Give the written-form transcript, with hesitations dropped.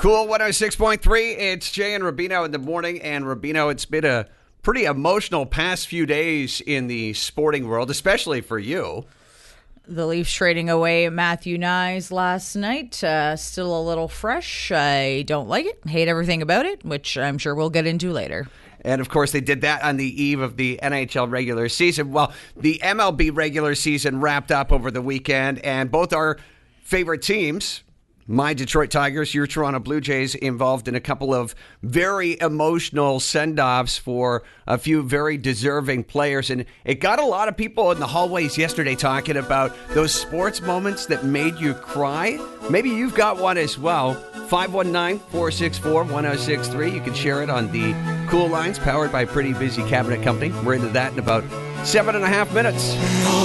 Cool 106.3. It's Jay and Rubino in the morning. And Rubino, it's been a pretty emotional past few days in the sporting world, especially for you. The Leafs trading away Matthew Nyes last night. Still a little fresh. I don't like it. Hate everything about it, which I'm sure we'll get into later. And, of course, they did that on the eve of the NHL regular season. Well, the MLB regular season wrapped up over the weekend, and both our favorite teams, my Detroit Tigers, your Toronto Blue Jays, involved in a couple of very emotional send-offs for a few very deserving players. And it got a lot of people in the hallways yesterday talking about those sports moments that made you cry. Maybe you've got one as well. 519-464-1063. You can share it on the Cool Lines, powered by Pretty Busy Cabinet Company. We're into that in about 7.5 minutes.